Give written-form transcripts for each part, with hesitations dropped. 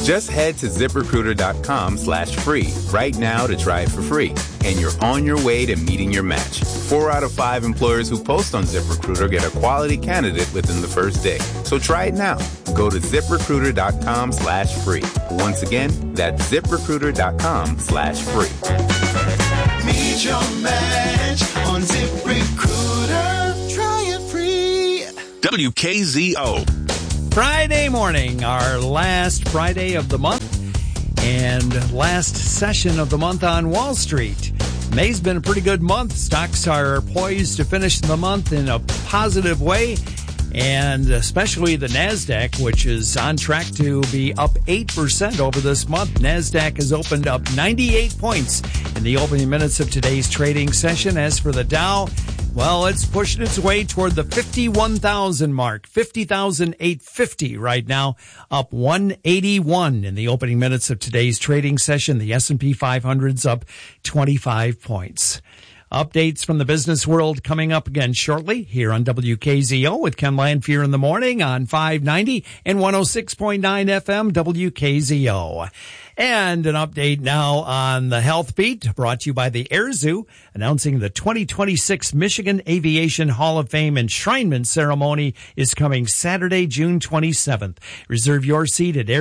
Just head to ZipRecruiter.com/free right now to try it for free. And you're on your way to meeting your match. 4 out of 5 employers who post on ZipRecruiter get a quality candidate within the first day. So try it now. Go to ZipRecruiter.com/free. Once again, that's ZipRecruiter.com/free. Meet your match on ZipRecruiter. Try it free. WKZO. Friday morning, our last Friday of the month and last session of the month on Wall Street. May's been a pretty good month. Stocks are poised to finish the month in a positive way, and especially the NASDAQ, which is on track to be up 8% over this month. NASDAQ has opened up 98 points in the opening minutes of today's trading session. As for the Dow, well, it's pushing its way toward the 51,000 mark, 50,850 right now, up 181 in the opening minutes of today's trading session. The S&P 500's up 25 points. Updates from the business world coming up again shortly here on WKZO with Ken Lanfear in the morning on 590 and 106.9 FM WKZO. And an update now on the Health Beat, brought to you by the Air Zoo, announcing the 2026 Michigan Aviation Hall of Fame enshrinement ceremony is coming Saturday, June 27th. Reserve your seat at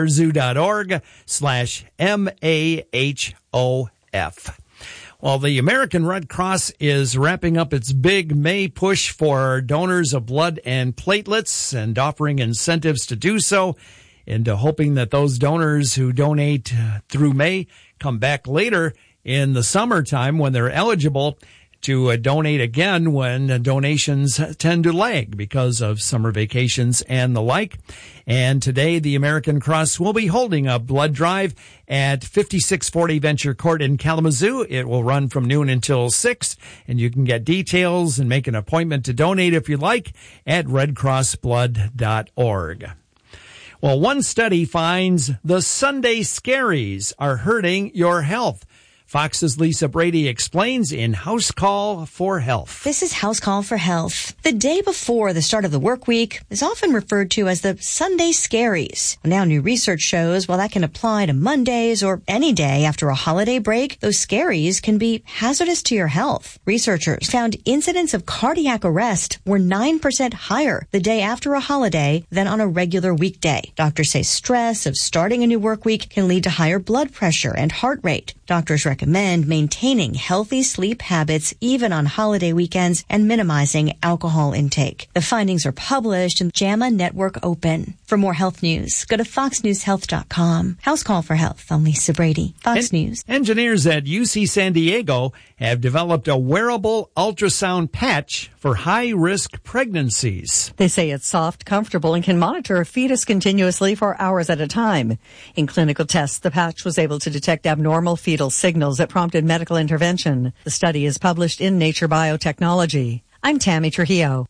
airzoo.org/MAHOF. Well, the American Red Cross is wrapping up its big May push for donors of blood and platelets and offering incentives to do so, and hoping that those donors who donate through May come back later in the summertime when they're eligible to donate again when donations tend to lag because of summer vacations and the like. And today, the American Cross will be holding a blood drive at 5640 Venture Court in Kalamazoo. It will run from noon until 6, and you can get details and make an appointment to donate if you like at redcrossblood.org. Well, one study finds the Sunday scaries are hurting your health. Fox's Lisa Brady explains in House Call for Health. This is House Call for Health. The day before the start of the work week is often referred to as the Sunday scaries. Now, new research shows while that can apply to Mondays or any day after a holiday break, those scaries can be hazardous to your health. Researchers found incidents of cardiac arrest were 9% higher the day after a holiday than on a regular weekday. Doctors say stress of starting a new work week can lead to higher blood pressure and heart rate. Doctors recommend maintaining healthy sleep habits even on holiday weekends and minimizing alcohol intake. The findings are published in JAMA Network Open. For more health news, go to foxnewshealth.com. House Call for Health. I'm Lisa Brady, Fox News. Engineers at UC San Diego have developed a wearable ultrasound patch for high-risk pregnancies. They say it's soft, comfortable, and can monitor a fetus continuously for hours at a time. In clinical tests, the patch was able to detect abnormal fetal signals that prompted medical intervention. The study is published in Nature Biotechnology. I'm Tammy Trujillo.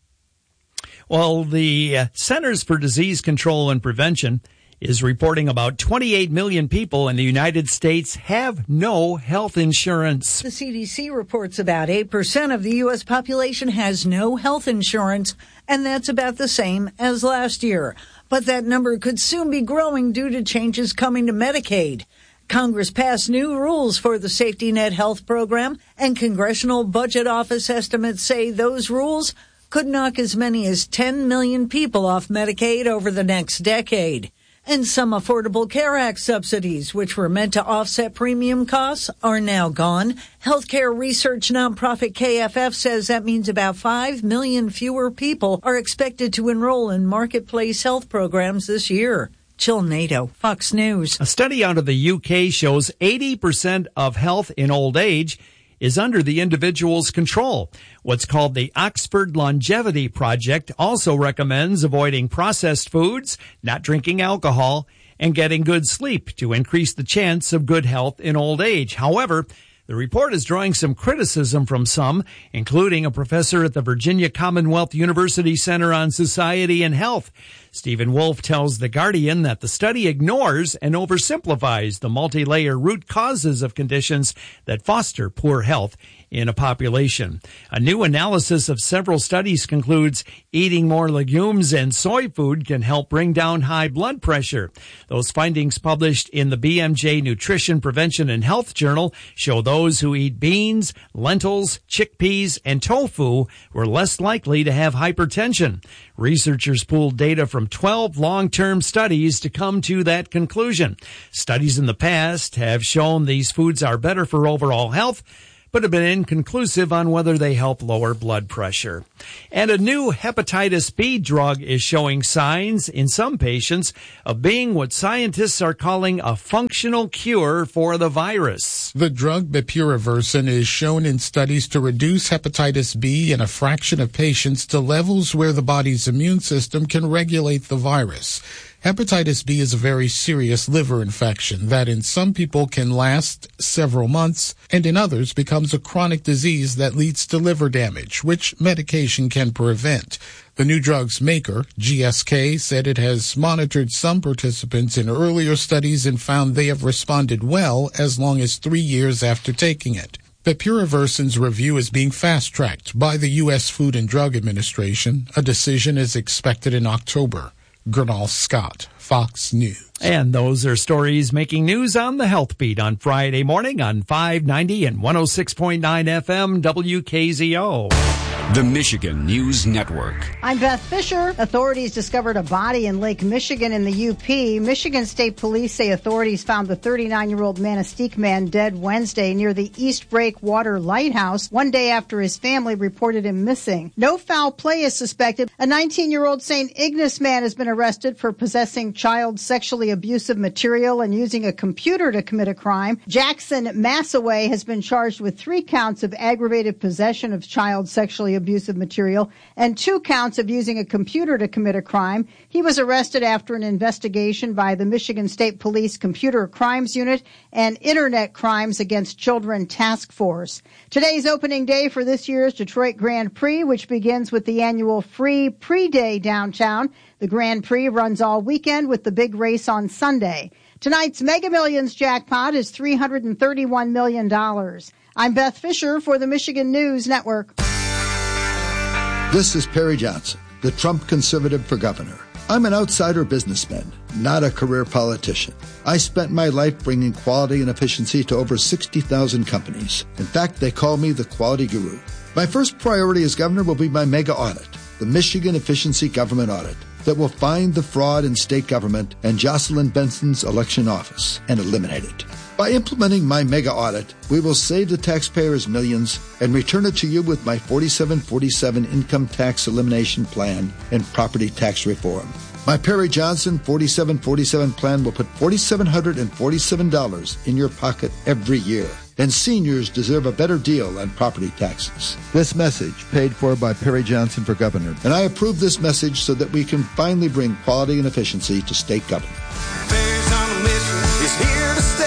Well, the Centers for Disease Control and Prevention is reporting about 28 million people in the United States have no health insurance. The CDC reports about 8% of the U.S. population has no health insurance, and that's about the same as last year. But that number could soon be growing due to changes coming to Medicaid. Congress passed new rules for the Safety Net Health Program, and Congressional Budget Office estimates say those rules could knock as many as 10 million people off Medicaid over the next decade. And some Affordable Care Act subsidies, which were meant to offset premium costs, are now gone. Healthcare research nonprofit KFF says that means about 5 million fewer people are expected to enroll in marketplace health programs this year. Jill Nato, Fox News. A study out of the UK shows 80% of health in old age is under the individual's control. What's called the Oxford Longevity Project also recommends avoiding processed foods, not drinking alcohol, and getting good sleep to increase the chance of good health in old age. However, the report is drawing some criticism from some, including a professor at the Virginia Commonwealth University Center on Society and Health. Stephen Wolf tells The Guardian that the study ignores and oversimplifies the multi-layer root causes of conditions that foster poor health in a population. A new analysis of several studies concludes eating more legumes and soy food can help bring down high blood pressure. Those findings published in the BMJ Nutrition Prevention and Health Journal show those who eat beans, lentils, chickpeas, and tofu were less likely to have hypertension. Researchers pooled data from 12 long-term studies to come to that conclusion. Studies in the past have shown these foods are better for overall health, but have been inconclusive on whether they help lower blood pressure. And a new hepatitis B drug is showing signs in some patients of being what scientists are calling a functional cure for the virus. The drug bepirovirsen is shown in studies to reduce hepatitis B in a fraction of patients to levels where the body's immune system can regulate the virus. Hepatitis B is a very serious liver infection that in some people can last several months and in others becomes a chronic disease that leads to liver damage, which medication can prevent. The new drug's maker, GSK, said it has monitored some participants in earlier studies and found they have responded well as long as 3 years after taking it. Bepirovirsen's review is being fast-tracked by the U.S. Food and Drug Administration. A decision is expected in October. Gernal Scott, Fox News. And those are stories making news on the Health Beat on Friday morning on 590 and 106.9 FM WKZO. The Michigan News Network. I'm Beth Fisher. Authorities discovered a body in Lake Michigan in the UP. Michigan State Police say authorities found the 39-year-old Manistee man dead Wednesday near the East Breakwater Lighthouse, one day after his family reported him missing. No foul play is suspected. A 19-year-old St. Ignace man has been arrested for possessing child sexually abusive material and using a computer to commit a crime. Jackson Massaway has been charged with 3 counts of aggravated possession of child sexually abusive material and 2 counts of using a computer to commit a crime. He was arrested after an investigation by the Michigan State Police Computer Crimes Unit and Internet Crimes Against Children Task Force. Today's opening day for this year's Detroit Grand Prix, which begins with the annual Free Pre-Day downtown. The Grand Prix runs all weekend with the big race on Sunday. Tonight's Mega Millions jackpot is $331 million. I'm Beth Fisher for the Michigan News Network. This is Perry Johnson, the Trump conservative for governor. I'm an outsider businessman, not a career politician. I spent my life bringing quality and efficiency to over 60,000 companies. In fact, they call me the quality guru. My first priority as governor will be my mega audit, the Michigan Efficiency Government Audit, that will find the fraud in state government and Jocelyn Benson's election office and eliminate it. By implementing my mega audit, we will save the taxpayers millions and return it to you with my 4747 income tax elimination plan and property tax reform. My Perry Johnson 4747 plan will put $4,747 in your pocket every year. And seniors deserve a better deal on property taxes. This message paid for by Perry Johnson for governor. And I approve this message so that we can finally bring quality and efficiency to state government. Perry's on a mission, he's here to stay.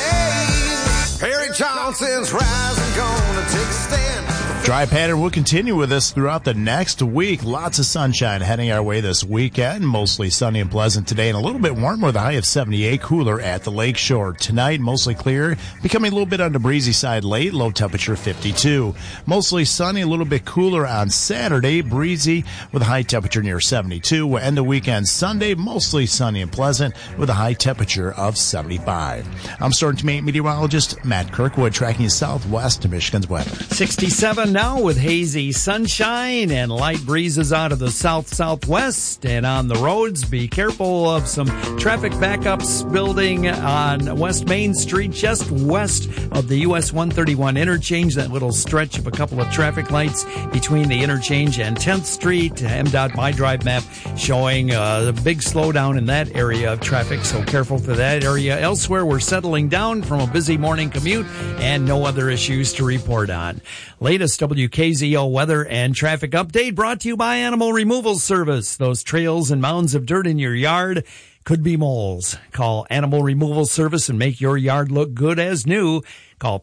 Perry Johnson's rising, gonna take a stand. Dry pattern will continue with us throughout the next week. Lots of sunshine heading our way this weekend. Mostly sunny and pleasant today and a little bit warmer with a high of 78. Cooler at the lakeshore. Tonight, mostly clear. Becoming a little bit on the breezy side late. Low temperature 52. Mostly sunny, a little bit cooler on Saturday. Breezy with a high temperature near 72. We'll end the weekend Sunday. Mostly sunny and pleasant with a high temperature of 75. I'm Storm Team 8 meteorologist Matt Kirkwood tracking you southwest to Michigan's weather. 67 now with hazy sunshine and light breezes out of the south-southwest. And on the roads, be careful of some traffic backups building on West Main Street, just west of the US 131 interchange. That little stretch of a couple of traffic lights between the interchange and 10th Street. MDOT My Drive map showing a big slowdown in that area of traffic, so careful for that area. Elsewhere, we're settling down from a busy morning commute and no other issues to report on. Latest WKZO weather and traffic update brought to you by Animal Removal Service. Those trails and mounds of dirt in your yard could be moles. Call Animal Removal Service and make your yard look good as new. Call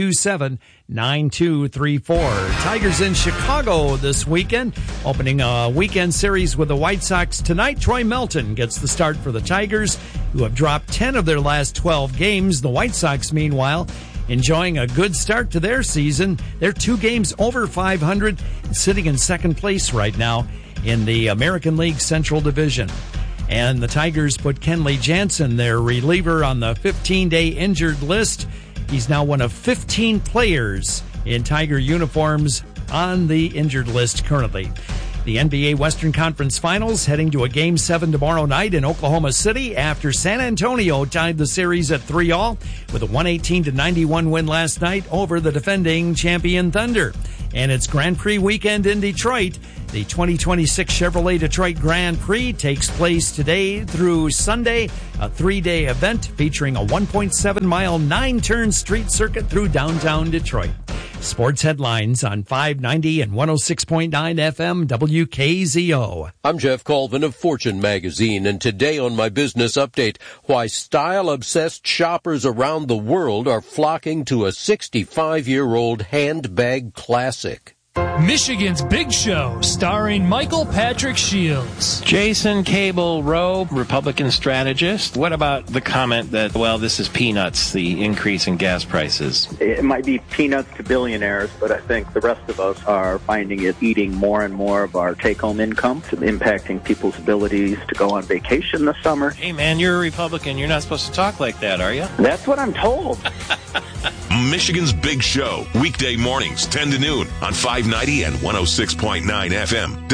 327-9234. Tigers in Chicago this weekend, opening a weekend series with the White Sox tonight. Troy Melton gets the start for the Tigers, who have dropped 10 of their last 12 games. The White Sox, meanwhile, enjoying a good start to their season. They're 2 games over 500, sitting in second place right now in the American League Central Division. And the Tigers put Kenley Jansen, their reliever, on the 15-day injured list. He's now one of 15 players in Tiger uniforms on the injured list currently. The NBA Western Conference Finals heading to a Game 7 tomorrow night in Oklahoma City after San Antonio tied the series at 3-all with a 118-91 win last night over the defending champion Thunder. And it's Grand Prix weekend in Detroit. The 2026 Chevrolet Detroit Grand Prix takes place today through Sunday, a 3-day event featuring a 1.7-mile, 9-turn street circuit through downtown Detroit. Sports headlines on 590 and 106.9 FM WKZO. I'm Jeff Colvin of Fortune Magazine, and today on my business update, why style-obsessed shoppers around the world are flocking to a 65-year-old handbag classic. Michigan's Big Show, starring Michael Patrick Shields. Jason Cable Rowe, Republican strategist. What about the comment that, well, this is peanuts, the increase in gas prices? It might be peanuts to billionaires, but I think the rest of us are finding it eating more and more of our take-home income, impacting people's abilities to go on vacation this summer. Hey, man, you're a Republican. You're not supposed to talk like that, are you? That's what I'm told. Michigan's Big Show, weekday mornings, 10 to noon on 590 and 106.9 FM,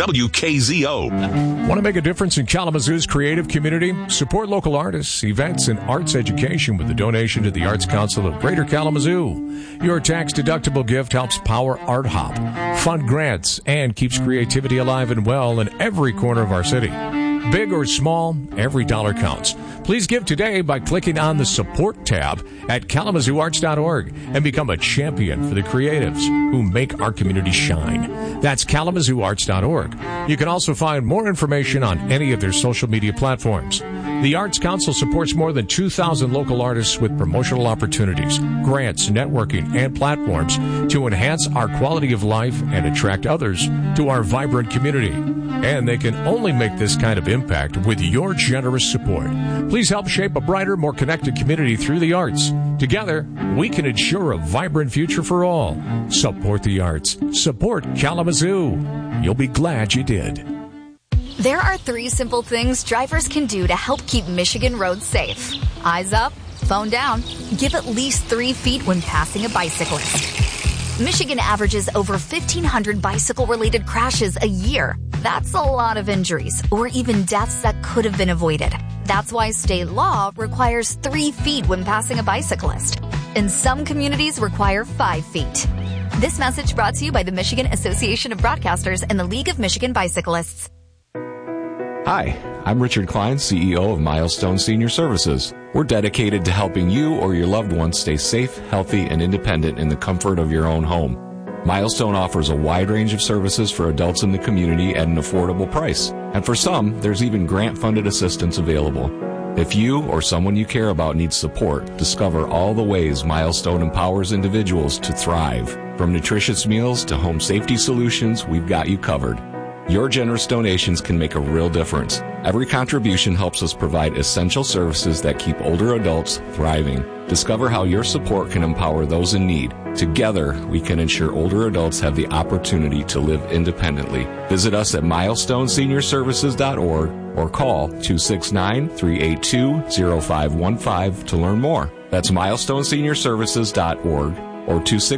WKZO. Want to make a difference in Kalamazoo's creative community? Support local artists, events, and arts education with a donation to the Arts Council of Greater Kalamazoo. Your tax-deductible gift helps power Art Hop, fund grants, and keeps creativity alive and well in every corner of our city. Big or small, every dollar counts. Please give today by clicking on the Support tab at KalamazooArts.org and become a champion for the creatives who make our community shine. That's KalamazooArts.org. You can also find more information on any of their social media platforms. The Arts Council supports more than 2,000 local artists with promotional opportunities, grants, networking, and platforms to enhance our quality of life and attract others to our vibrant community. And they can only make this kind of impact with your generous support. Please help shape a brighter, more connected community through the arts. Together, we can ensure a vibrant future for all. Support the arts. Support Kalamazoo. You'll be glad you did. There are 3 simple things drivers can do to help keep Michigan roads safe. Eyes up, phone down, give at least 3 feet when passing a bicyclist. Michigan averages over 1,500 bicycle-related crashes a year. That's a lot of injuries, or even deaths that could have been avoided. That's why state law requires 3 feet when passing a bicyclist. And some communities require 5 feet. This message brought to you by the Michigan Association of Broadcasters and the League of Michigan Bicyclists. Hi, I'm Richard Klein, CEO of Milestone Senior Services. We're dedicated to helping you or your loved ones stay safe, healthy, and independent in the comfort of your own home. Milestone offers a wide range of services for adults in the community at an affordable price. And for some, there's even grant-funded assistance available. If you or someone you care about needs support, discover all the ways Milestone empowers individuals to thrive. From nutritious meals to home safety solutions, we've got you covered. Your generous donations can make a real difference. Every contribution helps us provide essential services that keep older adults thriving. Discover how your support can empower those in need. Together, we can ensure older adults have the opportunity to live independently. Visit us at milestoneseniorservices.org or call 269-382-0515 to learn more. That's milestoneseniorservices.org or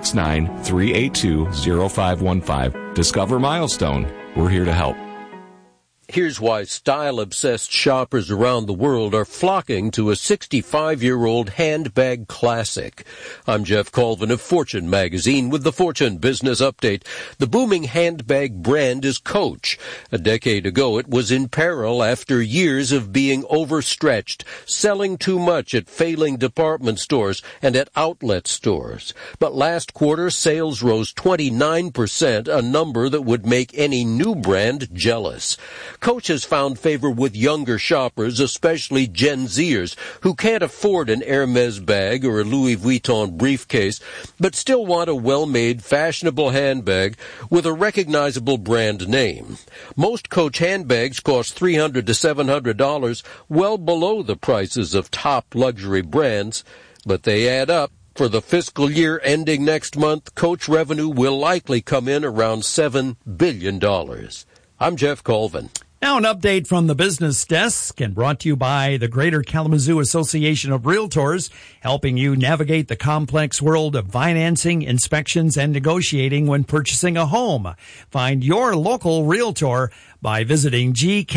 269-382-0515. Discover Milestone. We're here to help. Here's why style-obsessed shoppers around the world are flocking to a 65-year-old handbag classic. I'm Jeff Colvin of Fortune Magazine with the Fortune Business Update. The booming handbag brand is Coach. A decade ago, it was in peril after years of being overstretched, selling too much at failing department stores and at outlet stores. But last quarter, sales rose 29%, a number that would make any new brand jealous. Coach has found favor with younger shoppers, especially Gen Zers, who can't afford an Hermes bag or a Louis Vuitton briefcase, but still want a well-made, fashionable handbag with a recognizable brand name. Most Coach handbags cost $300 to $700, well below the prices of top luxury brands, but they add up. For the fiscal year ending next month, coach revenue will likely come in around $7 billion. I'm Jeff Colvin. Now an update from the business desk and brought to you by the Greater Kalamazoo Association of Realtors, helping you navigate the complex world of financing, inspections, and negotiating when purchasing a home. Find your local realtor by visiting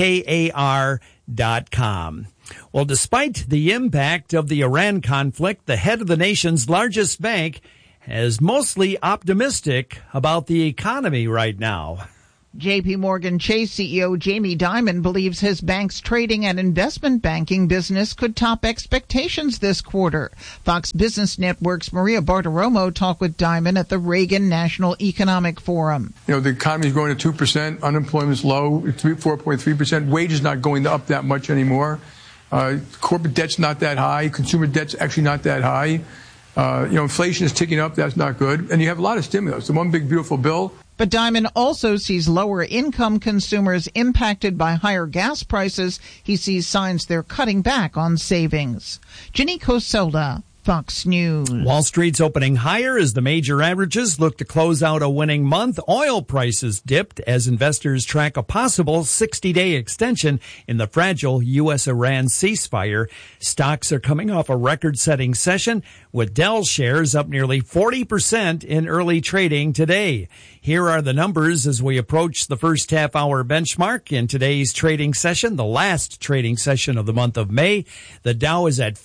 GKAR.com. Well, despite the impact of the Iran conflict, the head of the nation's largest bank is mostly optimistic about the economy right now. J.P. Morgan Chase CEO Jamie Dimon believes his bank's trading and investment banking business could top expectations this quarter. Fox Business Network's Maria Bartiromo talked with Dimon at the Reagan National Economic Forum. The economy is growing at 2%, unemployment's low, 4.3%, wages not going up that much anymore. Corporate debt's not that high, consumer debt's actually not that high. Inflation is ticking up, that's not good. And you have a lot of stimulus. The one big beautiful bill. But Dimon also sees lower income consumers impacted by higher gas prices. He sees signs they're cutting back on savings. Ginny Coselda, Fox News. Wall Street's opening higher as the major averages look to close out a winning month. Oil prices dipped as investors track a possible 60-day extension in the fragile U.S.-Iran ceasefire. Stocks are coming off a record-setting session, with Dell shares up nearly 40% in early trading today. Here are the numbers as we approach the first half-hour benchmark in today's trading session, the last trading session of the month of May. The Dow is at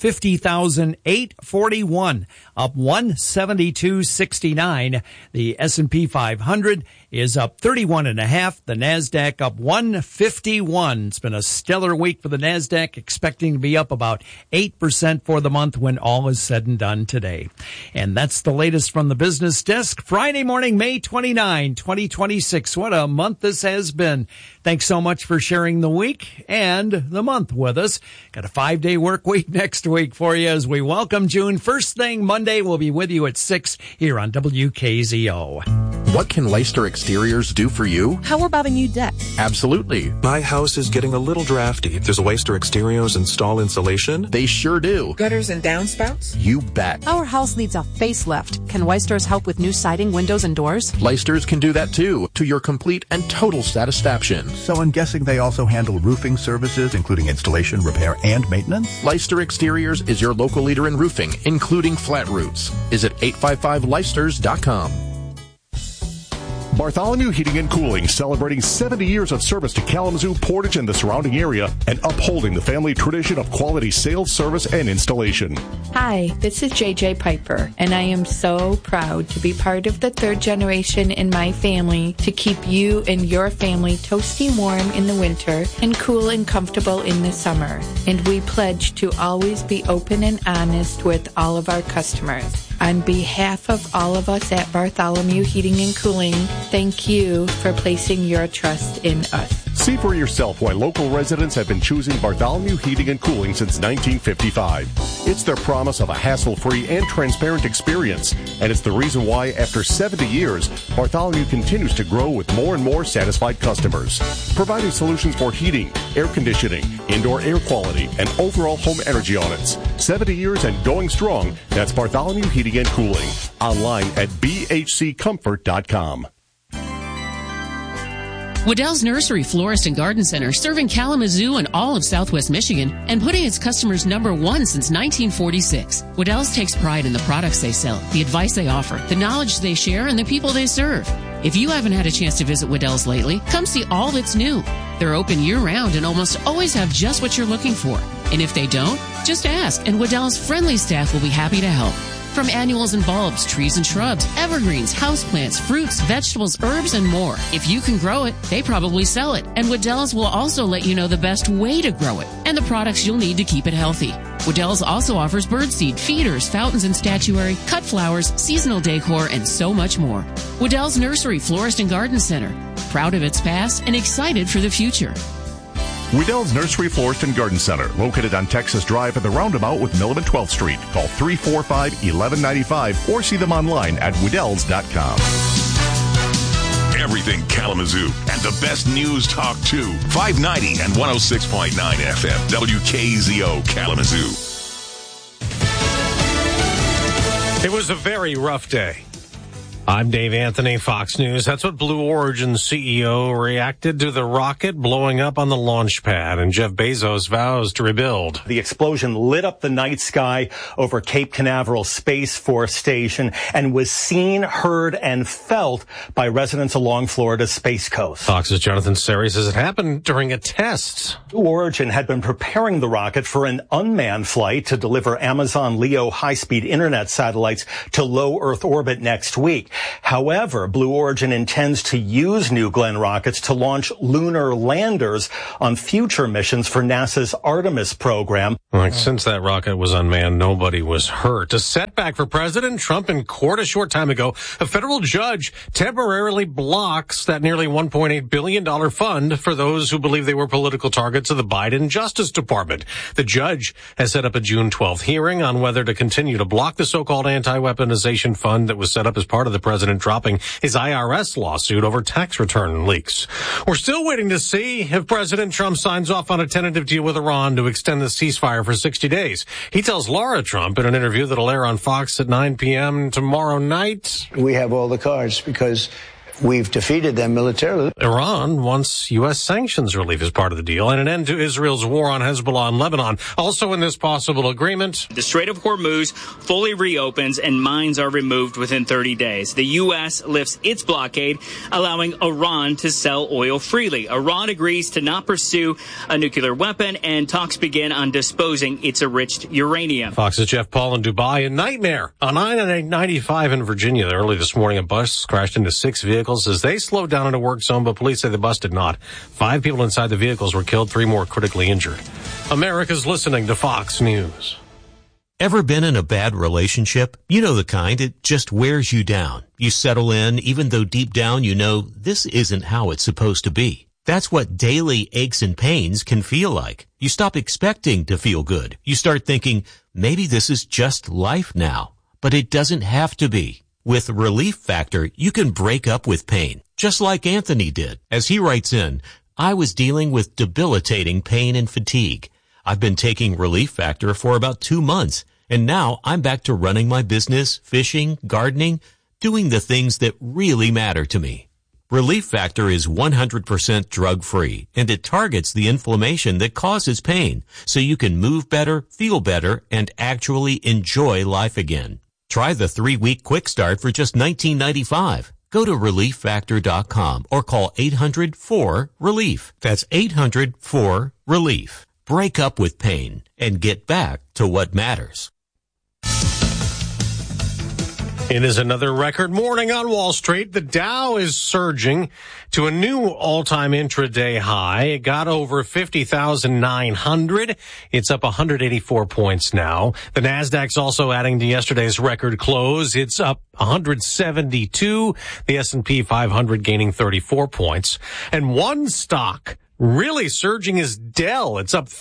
50,841, up 172.69. The S&P 500 is up 31.5. The NASDAQ up 151. It's been a stellar week for the NASDAQ, expecting to be up about 8% for the month when all is said and done today. And that's the latest from the business desk. Friday morning, May 29, 2026. What a month this has been. Thanks so much for sharing the week and the month with us. Got a 5-day work week next week for you as we welcome June. First thing Monday, we'll be with you at 6 here on WKZO. What can Leicester Exteriors do for you? How about a new deck? Absolutely. My house is getting a little drafty. Does Leicester Exteriors install insulation? They sure do. Gutters and downspouts? You bet. Our house needs a facelift. Can Leicesters help with new siding, windows, and doors? Leicesters can do that too, to your complete and total satisfaction. So I'm guessing they also handle roofing services, including installation, repair, and maintenance? Leicester Exteriors is your local leader in roofing, including flat roofs. Visit 855leicesters.com. Bartholomew Heating and Cooling, celebrating 70 years of service to Kalamazoo, Portage, and the surrounding area, and upholding the family tradition of quality sales, service, and installation. Hi, this is JJ Piper, and I am so proud to be part of the third generation in my family to keep you and your family toasty warm in the winter and cool and comfortable in the summer. And we pledge to always be open and honest with all of our customers. On behalf of all of us at Bartholomew Heating and Cooling, thank you for placing your trust in us. See for yourself why local residents have been choosing Bartholomew Heating and Cooling since 1955. It's their promise of a hassle-free and transparent experience, and it's the reason why, after 70 years, Bartholomew continues to grow with more and more satisfied customers, providing solutions for heating, air conditioning, indoor air quality, and overall home energy audits. 70 years and going strong. That's Bartholomew Heating and Cooling. Online at bhccomfort.com. Waddell's Nursery, Florist, and Garden Center, serving Kalamazoo and all of Southwest Michigan and putting its customers number one since 1946. Waddell's takes pride in the products they sell, the advice they offer, the knowledge they share, and the people they serve. If you haven't had a chance to visit Waddell's lately, come see all that's new. They're open year-round and almost always have just what you're looking for. And if they don't, just ask, and Waddell's friendly staff will be happy to help. From annuals and bulbs, trees and shrubs, evergreens, houseplants, fruits, vegetables, herbs, and more. If you can grow it, they probably sell it. And Waddell's will also let you know the best way to grow it and the products you'll need to keep it healthy. Waddell's also offers birdseed, feeders, fountains and statuary, cut flowers, seasonal decor, and so much more. Waddell's Nursery, Florist, and Garden Center. Proud of its past and excited for the future. Waddell's Nursery, Florist, and Garden Center, located on Texas Drive at the roundabout with Milam and 12th Street. Call 345-1195 or see them online at Weddells.com. Everything Kalamazoo and the best news talk too. 590 and 106.9 FM. WKZO Kalamazoo. It was a very rough day. I'm Dave Anthony, Fox News. That's what Blue Origin CEO reacted to the rocket blowing up on the launch pad, and Jeff Bezos vows to rebuild. The explosion lit up the night sky over Cape Canaveral Space Force Station and was seen, heard, and felt by residents along Florida's Space Coast. Fox's Jonathan Seri says it happened during a test. Blue Origin had been preparing the rocket for an unmanned flight to deliver Amazon Leo high-speed internet satellites to low Earth orbit next week. However, Blue Origin intends to use New Glenn rockets to launch lunar landers on future missions for NASA's Artemis program. Since that rocket was unmanned, nobody was hurt. A setback for President Trump in court a short time ago. A federal judge temporarily blocks that nearly $1.8 billion fund for those who believe they were political targets of the Biden Justice Department. The judge has set up a June 12th hearing on whether to continue to block the so-called anti-weaponization fund that was set up as part of the president dropping his IRS lawsuit over tax return leaks. We're still waiting to see if President Trump signs off on a tentative deal with Iran to extend the ceasefire for 60 days. He tells Laura Trump in an interview that'll air on Fox at 9 p.m. tomorrow night. We have all the cards because we've defeated them militarily. Iran wants U.S. sanctions relief as part of the deal and an end to Israel's war on Hezbollah and Lebanon. Also in this possible agreement, the Strait of Hormuz fully reopens and mines are removed within 30 days. The U.S. lifts its blockade, allowing Iran to sell oil freely. Iran agrees to not pursue a nuclear weapon, and talks begin on disposing its enriched uranium. Fox's Jeff Paul in Dubai. A nightmare on I-95 in Virginia. Early this morning, a bus crashed into 6 vehicles as they slowed down in a work zone, but police say the bus did not. 5 people inside the vehicles were killed, 3 more critically injured. America's listening to Fox News. Ever been in a bad relationship? You know the kind. It just wears you down. You settle in, even though deep down you know this isn't how it's supposed to be. That's what daily aches and pains can feel like. You stop expecting to feel good. You start thinking, maybe this is just life now. But it doesn't have to be. With Relief Factor, you can break up with pain, just like Anthony did. As he writes in, I was dealing with debilitating pain and fatigue. I've been taking Relief Factor for about 2 months, and now I'm back to running my business, fishing, gardening, doing the things that really matter to me. Relief Factor is 100% drug-free, and it targets the inflammation that causes pain, so you can move better, feel better, and actually enjoy life again. Try the 3-week quick start for just $19.95. Go to ReliefFactor.com or call 800-4-RELIEF. That's 800-4-RELIEF. Break up with pain and get back to what matters. It is another record morning on Wall Street. The Dow is surging to a new all-time intraday high. It got over 50,900. It's up 184 points now. The Nasdaq's also adding to yesterday's record close. It's up 172. The S&P 500 gaining 34 points. And one stock really surging is Dell. It's up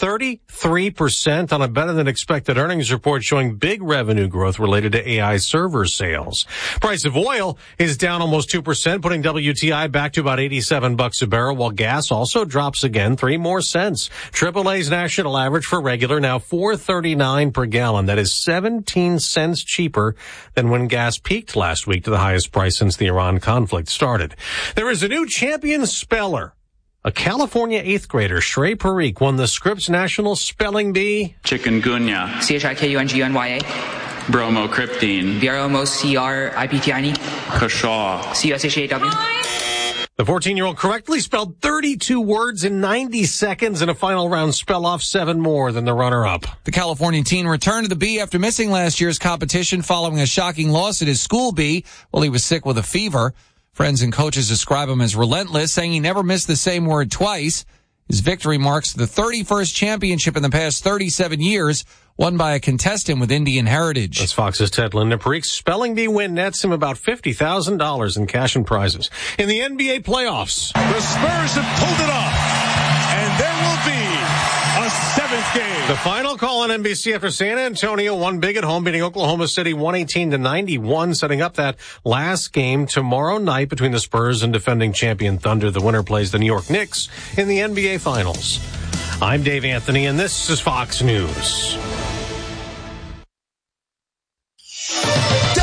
33% on a better-than-expected earnings report showing big revenue growth related to AI server sales. Price of oil is down almost 2%, putting WTI back to about $87 a barrel, while gas also drops again 3 more cents. AAA's national average for regular now $4.39 per gallon. That is 17 cents cheaper than when gas peaked last week to the highest price since the Iran conflict started. There is a new champion speller. A California 8th grader, Shrey Parikh, won the Scripps National Spelling Bee. Chikungunya. CHIKUNGUNYA. Bromocriptine. BROMOCRIPTINE. Kashaw. CUSHAW. The 14-year-old correctly spelled 32 words in 90 seconds in a final round spell-off, 7 more than the runner-up. The California teen returned to the Bee after missing last year's competition following a shocking loss at his school Bee while he was sick with a fever. Friends and coaches describe him as relentless, saying he never missed the same word twice. His victory marks the 31st championship in the past 37 years, won by a contestant with Indian heritage. That's Fox's Ted Linder. Parikh's spelling bee win nets him about $50,000 in cash and prizes. In the NBA playoffs, the Spurs have pulled it off, and there will be a 7th game. The final call on NBC after San Antonio won big at home, beating Oklahoma City 118-91, setting up that last game tomorrow night between the Spurs and defending champion Thunder. The winner plays the New York Knicks in the NBA Finals. I'm Dave Anthony, and this is Fox News.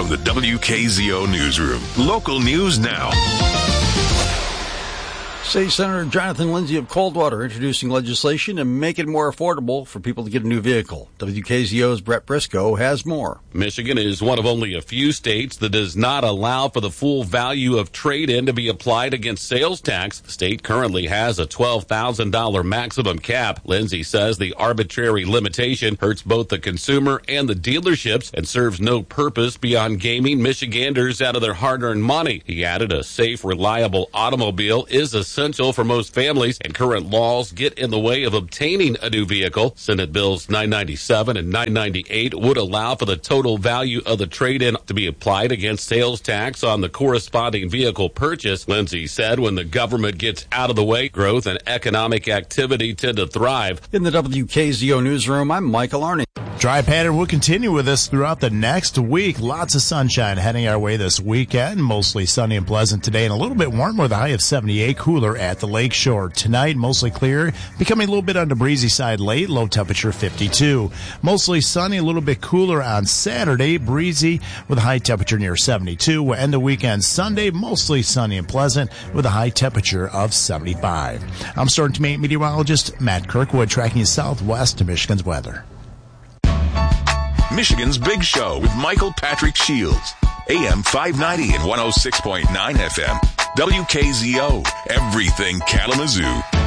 the WKZO Newsroom. Local news now. State Senator Jonathan Lindsay of Coldwater introducing legislation to make it more affordable for people to get a new vehicle. WKZO's Brett Briscoe has more. Michigan is one of only a few states that does not allow for the full value of trade-in to be applied against sales tax. The state currently has a $12,000 maximum cap. Lindsay says the arbitrary limitation hurts both the consumer and the dealerships and serves no purpose beyond gaming Michiganders out of their hard-earned money. He added a safe, reliable automobile is essential for most families, and current laws get in the way of obtaining a new vehicle. Senate Bills 997 and 998 would allow for the total value of the trade-in to be applied against sales tax on the corresponding vehicle purchase. Lindsay said when the government gets out of the way, growth and economic activity tend to thrive. In the WKZO newsroom, I'm Michael Arney. Dry pattern will continue with us throughout the next week. Lots of sunshine heading our way this weekend. Mostly sunny and pleasant today and a little bit warmer with a high of 78, cooler at the lakeshore. Tonight, mostly clear, becoming a little bit on the breezy side late, low temperature 52. Mostly sunny, a little bit cooler on Saturday, breezy with a high temperature near 72. We'll end the weekend Sunday, mostly sunny and pleasant with a high temperature of 75. I'm Storm Team 8 meteorologist Matt Kirkwood, tracking you southwest to Michigan's weather. Michigan's Big Show with Michael Patrick Shields. AM 590 and 106.9 FM. WKZO. Everything Kalamazoo.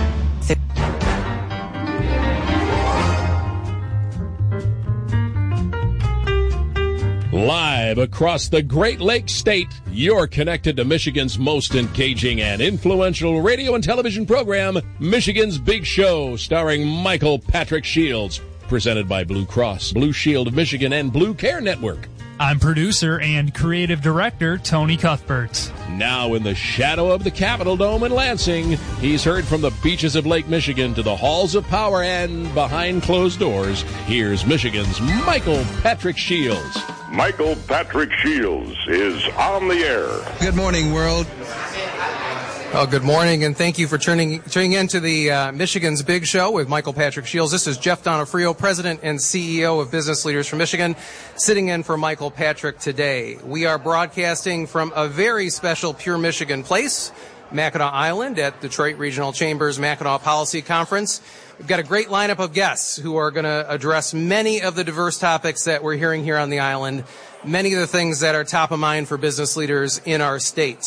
Live across the Great Lakes State, you're connected to Michigan's most engaging and influential radio and television program, Michigan's Big Show, starring Michael Patrick Shields. Presented by Blue Cross, Blue Shield of Michigan, and Blue Care Network. I'm producer and creative director Tony Cuthbert. Now in the shadow of the Capitol Dome in Lansing, he's heard from the beaches of Lake Michigan to the halls of power and behind closed doors. Here's Michigan's Michael Patrick Shields. Michael Patrick Shields is on the air. Good morning, world. Well, good morning, and thank you for tuning in to the Michigan's Big Show with Michael Patrick Shields. This is Jeff Donofrio, President and CEO of Business Leaders for Michigan, sitting in for Michael Patrick today. We are broadcasting from a very special Pure Michigan place, Mackinac Island, at Detroit Regional Chamber's Mackinac Policy Conference. We've got a great lineup of guests who are going to address many of the diverse topics that we're hearing here on the island, many of the things that are top of mind for business leaders in our state.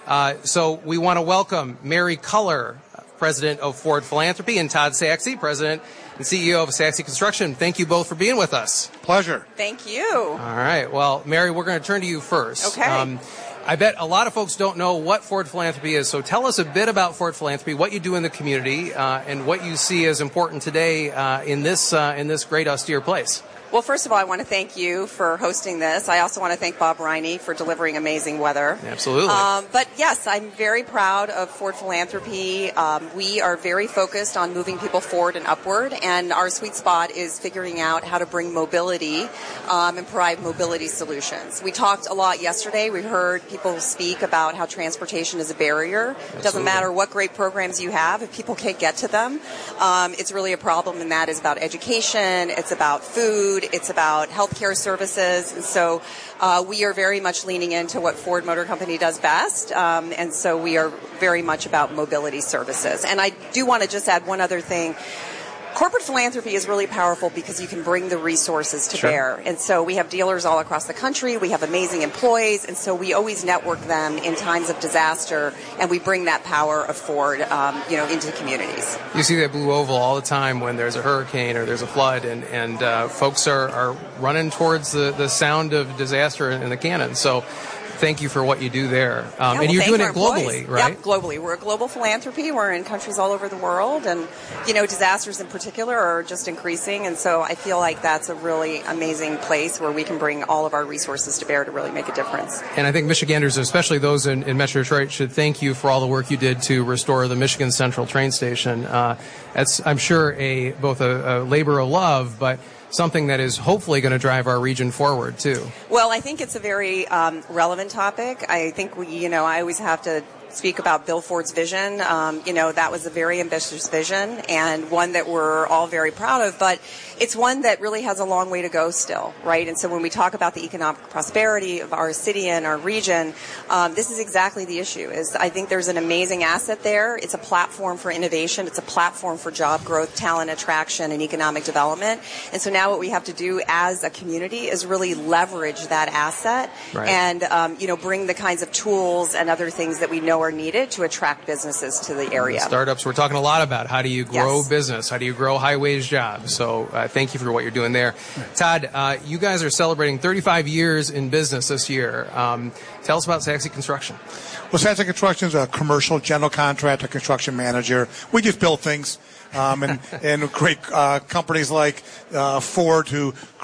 So we want to welcome Mary Culler, President of Ford Philanthropy, and Todd Saxe, President and CEO of Saxe Construction. Thank you both for being with us. Pleasure. Thank you. All right. Well, Mary, we're going to turn to you first. Okay. I bet a lot of folks don't know what Ford Philanthropy is, so tell us a bit about Ford Philanthropy, what you do in the community, and what you see as important today in this great austere place. Well, first of all, I want to thank you for hosting this. I also want to thank Bob Riney for delivering amazing weather. Absolutely. But yes, I'm very proud of Ford Philanthropy. We are very focused on moving people forward and upward, and our sweet spot is figuring out how to bring mobility and provide mobility solutions. We talked a lot yesterday. We heard people speak about how transportation is a barrier. Absolutely. It doesn't matter what great programs you have. If people can't get to them, it's really a problem, and that is about education. It's about food. It's about healthcare services. And so we are very much leaning into what Ford Motor Company does best. And so we are very much about mobility services. And I do want to just add one other thing. Corporate philanthropy is really powerful because you can bring the resources to bear. And so we have dealers all across the country. We have amazing employees. And so we always network them in times of disaster. And we bring that power of Ford, into the communities. You see that blue oval all the time when there's a hurricane or there's a flood. And folks are running towards the sound of disaster in the cannon. So thank you for what you do there. And you're doing it globally, right? Yep, globally. We're a global philanthropy. We're in countries all over the world. And, disasters in particular are just increasing. And so I feel like that's a really amazing place where we can bring all of our resources to bear to really make a difference. And I think Michiganders, especially those in Metro Detroit, should thank you for all the work you did to restore the Michigan Central train station. That's, I'm sure, both a labor of love, but something that is hopefully going to drive our region forward, too. Well, I think it's a very relevant topic. I think I always have to speak about Bill Ford's vision. That was a very ambitious vision and one that we're all very proud of, but it's one that really has a long way to go still, right? And so when we talk about the economic prosperity of our city and our region, this is exactly the issue. I think there's an amazing asset there. It's a platform for innovation. It's a platform for job growth, talent attraction, and economic development. And so now what we have to do as a community is really leverage that asset and, bring the kinds of tools and other things that we know are needed to attract businesses to the area. Startups, we're talking a lot about how do you grow business, how do you grow high-wage jobs. So thank you for what you're doing there. Todd, you guys are celebrating 35 years in business this year. Tell us about Sachse Construction. Well, Sachse Construction is a commercial general contractor, construction manager. We just build things, and great companies like Ford, who